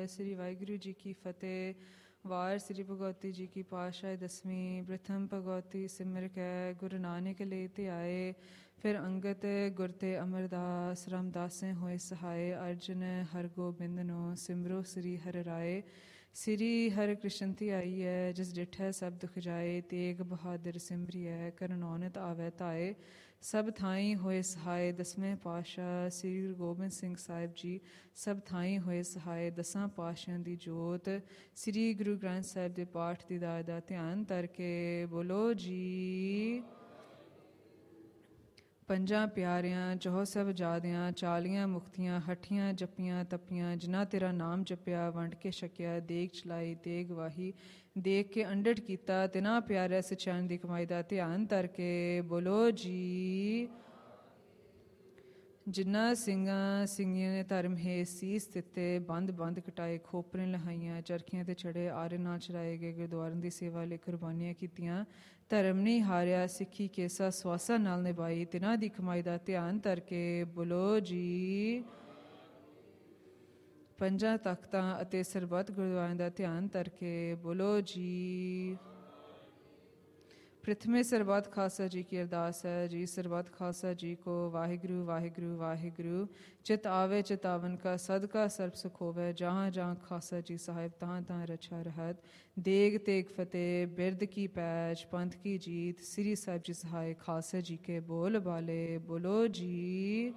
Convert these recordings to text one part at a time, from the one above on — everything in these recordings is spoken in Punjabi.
ਸ੍ਰੀ ਵਾਹਿਗੁਰੂ ਜੀ ਕੀ ਫਤਿਹ। ਵਾਰ ਸ੍ਰੀ ਭਗਵਤੀ ਜੀ ਕੀ ਪਾਤਸ਼ਾਹੀ ਦਸਵੀਂ। ਪ੍ਰਥਮ ਭਗਵਤੀ ਸਿਮਰ ਕੈ ਗੁਰੂ ਨਾਨਕ ਲੈ ਧਿਆਏ। ਫਿਰ ਅੰਗਤ ਗੁਰ ਤੇ ਅਮਰਦਾਸ ਰਾਮਦਾਸੇ ਹੋਏ ਸਹਾਏ। ਅਰਜਨ ਹਰ ਗੋਬਿੰਦ ਨੂੰ ਸਿਮਰੋ ਸ੍ਰੀ ਹਰਿ ਰਾਏ। ਸ੍ਰੀ ਹਰਿ ਕ੍ਰਿਸ਼ਨ ਧਿਆਈਐ ਜਿਸ ਡਿਠੈ ਸਭ ਦੁਖ ਜਾਏ। ਤੇਗ ਬਹਾਦਰ ਸਿਮਰਿਐ ਕਰਨੌਨਤ ਆਵੈ ਧਾਏ। ਸਭ ਥਾਈ ਹੋਏ ਸਹਾਏ ਦਸਵੇਂ ਪਾਤਸ਼ਾਹ ਸ੍ਰੀ ਗੁਰੂ ਗੋਬਿੰਦ ਸਿੰਘ ਸਾਹਿਬ ਜੀ। ਸਭ ਥਾਈ ਹੋਏ ਸਹਾਏ ਦਸਾਂ ਪਾਤਸ਼ਾਹਾਂ ਦੀ ਜੋਤ। ਸ੍ਰੀ ਗੁਰੂ ਗ੍ਰੰਥ ਸਾਹਿਬ ਦੇ ਪਾਠ ਦੀ ਦਾਤ ਦਾ ਧਿਆਨ ਧਰ ਕੇ ਬੋਲੋ ਜੀ। ਪੰਜਾਂ ਪਿਆਰਿਆਂ ਚੌ ਸਭ ਜਾਦਿਆਂ 40 ਮੁਕਤੀਆਂ ਹੱਠੀਆਂ ਜੱਪੀਆਂ ਤੱਪੀਆਂ। ਜਿਨ੍ਹਾਂ ਤੇਰਾ ਨਾਮ ਜਪਿਆ ਵੰਡ ਕੇ ਛਕਿਆ। ਦੇਗ ਚਲਾਈ ਦੇਗ ਵਾਹੀ ਦੇਖ ਕੇ ਅੰਡਟ ਕੀਤਾ। ਤਿਨਾਂ ਪਿਆਰਿਆਂ ਸਚਿਆਨ ਦੀ ਕਮਾਈ ਦਾ ਧਿਆਨ ਧਰ ਕੇ ਬੋਲੋ ਜੀ। ਜਿਨ੍ਹਾਂ ਸਿੰਘਾਂ ਸਿੰਘੀਆਂ ਨੇ ਧਰਮ ਹੈ ਸੀਸ ਦਿੱਤੇ। ਬੰਦ ਬੰਦ ਕਟਾਏ ਖੋਪਰੇ ਲਹਾਈਆਂ। ਚਰਖੀਆਂ ਤੇ ਚੜੇ ਆਰੇ ਨਾਲ ਚਰਾਏ ਗਏ। ਗੁਰਦੁਆਰਿਆਂ ਦੀ ਸੇਵਾ ਲਈ ਕੁਰਬਾਨੀਆਂ ਕੀਤੀਆਂ। ਧਰਮ ਨਹੀਂ ਹਾਰਿਆ ਸਿੱਖੀ ਕੇਸਾ ਸਵਾਸਾਂ ਨਾਲ ਨਿਭਾਈ। ਤਿਨਾਂ ਦੀ ਕਮਾਈ ਦਾ ਧਿਆਨ ਧਰ ਕੇ ਬੋਲੋ ਜੀ। ਪੰਜਾਂ ਤਖਤਾਂ ਅਤੇ ਸਰਬੱਤ ਗੁਰਦੁਆਰਿਆਂ ਦਾ ਧਿਆਨ ਧਰ ਕੇ ਬੋਲੋ ਜੀ। ਪ੍ਰਥਮੇ ਸਰਬੱਤ ਖਾਲਸਾ ਜੀ ਕੀ ਅਰਦਾਸ ਹੈ ਜੀ। ਸਰਬੱਤ ਖਾਲਸਾ ਜੀ ਕੋ ਵਾਹਿਗੁਰੂ ਵਾਹਿਗੁਰੂ ਵਾਹਿਗੁਰੂ। ਚਿਤ ਆਵੇ ਚਿਤਾਵਨ ਕਾ ਸਦਕਾ ਸਰਬ ਸੁਖ ਹੋਵੇ। ਜਹਾਂ ਜਹਾਂ ਖਾਲਸਾ ਜੀ ਸਾਹਿਬ ਤਹਾਂ ਤਹਾਂ ਰਛਾ ਰਹਤ। ਦੇਗ ਤੇਗ ਫਤਿਹ ਬਿਰਦ ਕੀ ਪੈਜ ਪੰਥ ਕੀ ਜੀਤ। ਸ੍ਰੀ ਸਾਹਿਬ ਜੀ ਸਹਾਏ ਖਾਲਸਾ ਜੀ ਕੇ ਬੋਲ ਬਾਲੇ ਬੋਲੋ ਜੀ।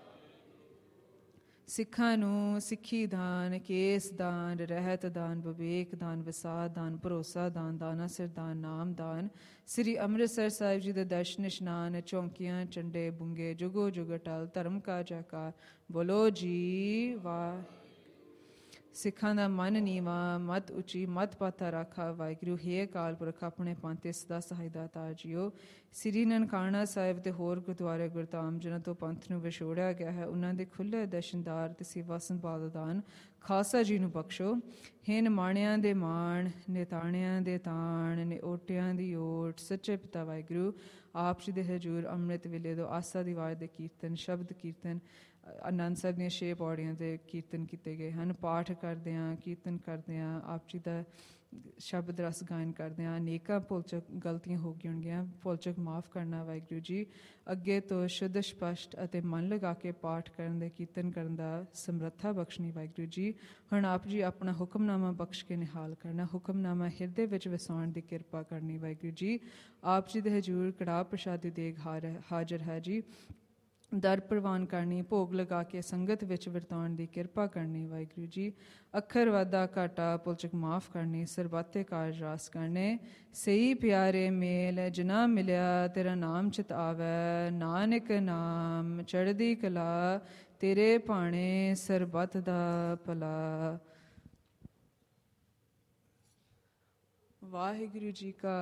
ਸਿੱਖਾਂ ਨੂੰ ਸਿੱਖੀ ਦਾਨ ਕੇਸ ਦਾਨ ਰਹਿਤ ਦਾਨ ਵਿਵੇਕ ਦਾਨ ਵਿਸਾਦ ਦਾਨ ਭਰੋਸਾ ਦਾਨ ਦਾਨਾ ਸਿਰ ਦਾਨ ਨਾਮ ਦਾਨ। ਸ੍ਰੀ ਅੰਮ੍ਰਿਤਸਰ ਸਾਹਿਬ ਜੀ ਦੇ ਦਰਸ਼ਨ ਇਸ਼ਨਾਨ ਚੌਂਕੀਆਂ ਝੰਡੇ ਬੁੰਗੇ ਜੁਗੋ ਜੁਗ ਅਟਲ ਧਰਮ ਕਾ ਜੈਕਾਰ ਬੋਲੋ ਜੀ। ਵਾਹ ਸਿੱਖਾਂ ਦਾ ਮਨ ਨੀਵਾ ਮਤ ਉੱਚੀ ਮਤ ਪਾਤਾ ਰਾਖਾ। ਵਾਹਿਗੁਰੂ ਹੇ ਅਕਾਲ ਪੁਰਖ ਆਪਣੇ ਪੰਥ ਸਦਾ ਸਹਾਈ ਦਾਤਾਰ ਜੀਓ। ਸ੍ਰੀ ਨਨਕਾਣਾ ਸਾਹਿਬ ਤੇ ਹੋਰ ਗੁਰਦੁਆਰੇ ਗੁਰਧਾਮ ਜਿਨ੍ਹਾਂ ਤੋਂ ਪੰਥ ਨੂੰ ਵਿਛੋੜਿਆ ਗਿਆ ਹੈ ਉਹਨਾਂ ਦੇ ਖੁੱਲ੍ਹੇ ਦਰਸ਼ਨਦਾਰ ਤੇ ਸੇਵਾ ਸੰਭਾਲ ਦਾ ਦਾਨ ਖਾਲਸਾ ਜੀ ਨੂੰ ਬਖਸ਼ੋ। ਹੇ ਨਿਮਾਣਿਆਂ ਦੇ ਮਾਣ ਨਿਤਾਣਿਆਂ ਦੇ ਤਾਣ ਨੇ ਓਟਿਆਂ ਦੀ ਓਟ। ਸੱਚੇ ਪਿਤਾ ਵਾਹਿਗੁਰੂ ਆਪ ਜੀ ਦੇ ਹਜ਼ੂਰ ਅੰਮ੍ਰਿਤ ਵੇਲੇ ਤੋਂ ਆਸਾ ਦੀ ਵਾਰ ਦੇ ਕੀਰਤਨ ਸ਼ਬਦ ਕੀਰਤਨ ਆਨੰਦ ਸਾਹਿਬ ਦੀਆਂ 6 ਪੌੜੀਆਂ ਦੇ ਕੀਰਤਨ ਕੀਤੇ ਗਏ ਹਨ। ਪਾਠ ਕਰਦਿਆਂ ਕੀਰਤਨ ਕਰਦਿਆਂ ਆਪ ਜੀ ਦਾ ਸ਼ਬਦ ਰਸ ਗਾਇਨ ਕਰਦਿਆਂ ਅਨੇਕਾਂ ਭੁੱਲ ਚੁੱਕ ਗਲਤੀਆਂ ਹੋ ਗਈਆਂ ਹੋਣਗੀਆਂ। ਭੁੱਲ ਚੁੱਕ ਮਾਫ਼ ਕਰਨਾ ਵਾਹਿਗੁਰੂ ਜੀ। ਅੱਗੇ ਤੋਂ ਸ਼ੁੱਧ ਸਪਸ਼ਟ ਅਤੇ ਮਨ ਲਗਾ ਕੇ ਪਾਠ ਕਰਨ ਦੇ ਕੀਰਤਨ ਕਰਨ ਦਾ ਸਮਰੱਥਾ ਬਖਸ਼ਣੀ ਵਾਹਿਗੁਰੂ ਜੀ। ਹੁਣ ਆਪ ਜੀ ਆਪਣਾ ਹੁਕਮਨਾਮਾ ਬਖਸ਼ ਕੇ ਨਿਹਾਲ ਕਰਨਾ। ਹੁਕਮਨਾਮਾ ਹਿਰਦੇ ਵਿੱਚ ਵਸਾਉਣ ਦੀ ਕਿਰਪਾ ਕਰਨੀ ਵਾਹਿਗੁਰੂ ਜੀ। ਆਪ ਜੀ ਦੇ ਹਜ਼ੂਰ ਕੜਾਹ ਪ੍ਰਸ਼ਾਦ ਦੀ ਦੇਗ ਹਾਜ਼ਰ ਹੈ ਜੀ। ਦਰ ਪ੍ਰਵਾਨ ਕਰਨੀ ਭੋਗ ਲਗਾ ਕੇ ਸੰਗਤ ਵਿੱਚ ਵਰਤਾਉਣ ਦੀ ਕਿਰਪਾ ਕਰਨੀ ਵਾਹਿਗੁਰੂ ਜੀ। ਅੱਖਰ ਵਾਧਾ ਘਾਟਾ ਪੁਲਚਕ ਮਾਫ਼ ਕਰਨੀ ਸਰਬੱਤੇ ਕਾਰਜ ਰਾਸ ਕਰਨੇ। ਸਹੀ ਪਿਆਰੇ ਮੇਲ ਜਿਨਾ ਮਿਲਿਆ ਤੇਰਾ ਨਾਮ ਚਿਤ ਆਵੈ। ਨਾਨਕ ਨਾਮ ਚੜ੍ਹਦੀ ਕਲਾ ਤੇਰੇ ਭਾਣੇ ਸਰਬੱਤ ਦਾ ਭਲਾ। ਵਾਹਿਗੁਰੂ ਜੀ ਕਾ